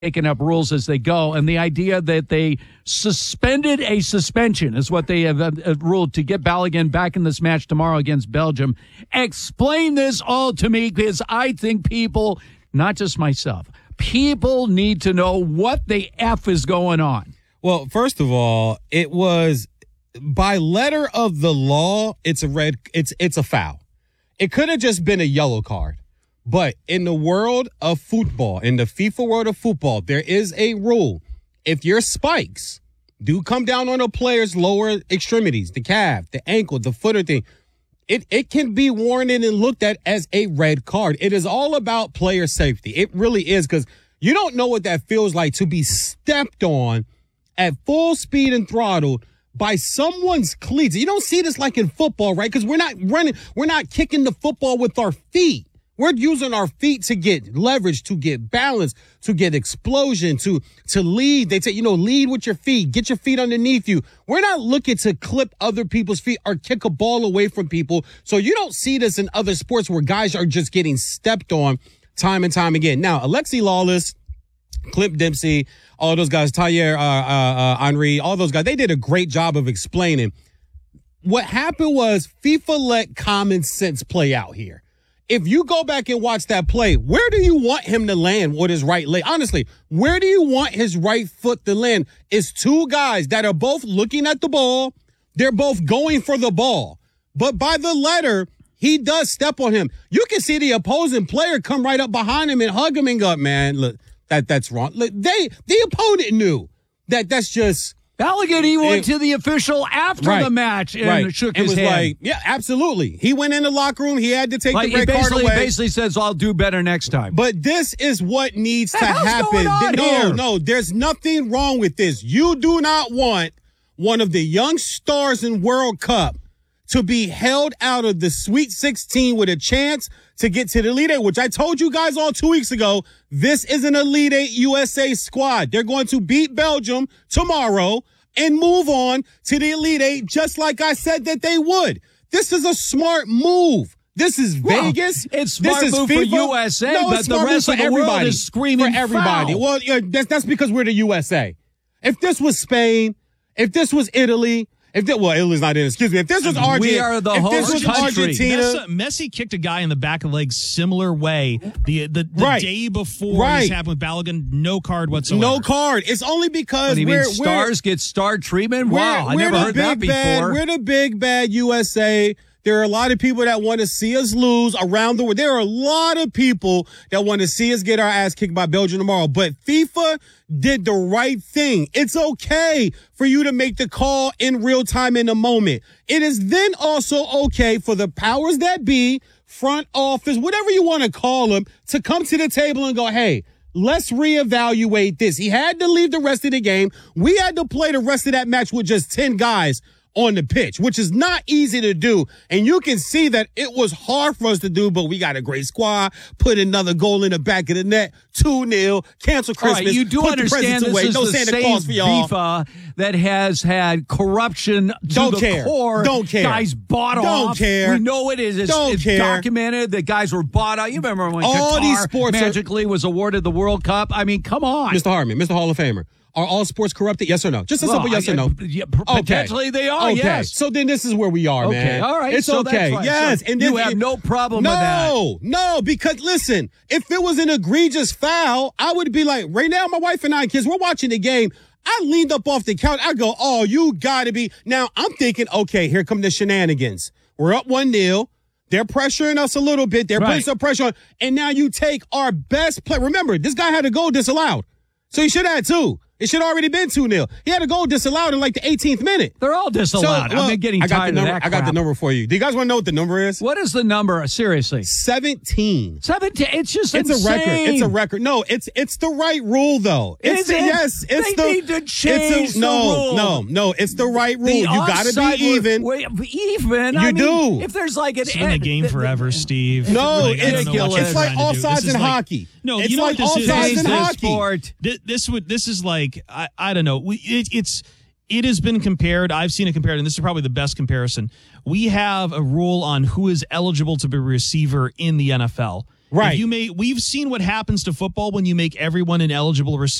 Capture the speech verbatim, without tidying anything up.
taking up rules as they go, and the idea that they suspended a suspension is what they have uh, ruled to get Balogun back in this match tomorrow against Belgium. Explain this all to me, because I think people, not just myself, people need to know what the F is going on. Well, first of all, it was by letter of the law, it's a red, it's it's a foul. It could have just been a yellow card. But in the world of football, in the FIFA world of football, there is a rule. If your spikes do come down on a player's lower extremities, the calf, the ankle, the footer thing, it, it can be warranted and looked at as a red card. It is all about player safety. It really is, because you don't know what that feels like to be stepped on at full speed and throttled by someone's cleats. You don't see this like in football, right? Because we're not running, we're not kicking the football with our feet. We're using our feet to get leverage, to get balance, to get explosion, to to lead. They say, you know, lead with your feet. Get your feet underneath you. We're not looking to clip other people's feet or kick a ball away from people. So you don't see this in other sports where guys are just getting stepped on time and time again. Now, Alexi Lawless, Clint Dempsey, all those guys, Thierry uh, uh, uh, Henry, all those guys, they did a great job of explaining. What happened was FIFA let common sense play out here. If you go back and watch that play, where do you want him to land with his right leg? Honestly, where do you want his right foot to land? It's two guys that are both looking at the ball. They're both going for the ball. But by the letter, he does step on him. You can see the opposing player come right up behind him and hug him and go, man, look, that that's wrong. Look, they, the opponent knew that that's just... Balogun, he went it, to the official after right, the match and right. shook it his was hand. Like, yeah, absolutely. He went in the locker room. He had to take like, the red card away. He basically says, I'll do better next time. But this is what needs the to hell's happen. Going on no, here? no, there's nothing wrong with this. You do not want one of the young stars in World Cup to be held out of the Sweet sixteen with a chance to get to the Elite Eight, which I told you guys all two weeks ago. This is an Elite Eight U S A squad. They're going to beat Belgium tomorrow and move on to the Elite Eight, just like I said that they would. This is a smart move. This is Vegas. Well, it's smart this is move FIFA. for U S A, no, but the rest of the everybody. world is screaming for everybody. foul. Well, yeah, that's, that's because we're the U S A. If this was Spain, if this was Italy, if this, well, Italy's not in. Excuse me. If this was Argentina, we are the if host this was country. Argentina, Messi, Messi kicked a guy in the back of the leg similar way the the, the right. day before right. this happened with Balogun. No card whatsoever. No card. It's only because what do you we're, mean stars get star treatment. Wow, I we're never the heard big that before. Bad, we're the big bad U S A. There are a lot of people that want to see us lose around the world. There are a lot of people that want to see us get our ass kicked by Belgium tomorrow. But FIFA did the right thing. It's okay for you to make the call in real time in a moment. It is then also okay for the powers that be, front office, whatever you want to call them, to come to the table and go, hey, let's reevaluate this. He had to leave the rest of the game. We had to play the rest of that match with just ten guys on the pitch, which is not easy to do. And you can see that it was hard for us to do, but we got a great squad, put another goal in the back of the net, two nil, cancel Christmas. Right, you do put understand the this away. is No the Santa same Claus for y'all. FIFA that has had corruption to Don't the care. core. Don't care. Guys bought Don't off. care. We know it is. It's, Don't it's care. documented that guys were bought out. You remember when All Qatar these sports are- magically was awarded the World Cup? I mean, come on. Mister Harmon, Mister Hall of Famer. Are all sports corrupted? Yes or no? Just a Well, simple yes I- or no. I- yeah, potentially they are, Okay. yes. So then this is where we are, Okay, man. all right, It's so that's okay. fine. Yes. So and you then- have no problem no, with that. No, no, because listen, if it was an egregious foul, I would be like, right now, my wife and I, kids, we're watching the game. I leaned up off the couch. I go, oh, you gotta be. Now I'm thinking, okay, here come the shenanigans. We're up one nil. They're pressuring us a little bit. They're Right. putting some pressure on. And now you take our best player. Remember, this guy had a goal disallowed. So he should have had two. It should have already been two nil. He had a goal disallowed in like the eighteenth minute. They're all disallowed. So, well, I'm getting I got tired the number, of that I got the crap. number for you. Do you guys want to know what the number is? What is the number? Seriously. seventeen. seventeen. It's just It's insane. a record. It's a record. No, it's it's the right rule though. It's Is the, it? yes. It's They the need to it's change the, the no, rule. no, no. It's the right rule. The You got to offside be even. Wait, even. You I mean, do. If there's like an It's been a game forever, Steve. No, Like, I don't know what ridiculous. you're It's like trying to do. offsides This is in like- hockey. No, it's you know like what this is? offsides Change in the hockey. sport. This, this would this is like I, I don't know. We, it, it's it has been compared. I've seen it compared, and this is probably the best comparison. We have a rule on who is eligible to be a receiver in the N F L, Right. If you may, we've seen what happens to football when you make everyone an eligible receiver.